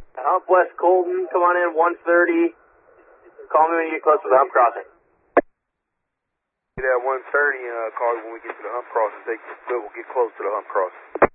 Hump West Colton, come on in, 130. Call me when you get close to the hump crossing. Get at 130 and call you when we get to the hump crossing. We'll get close to the hump crossing.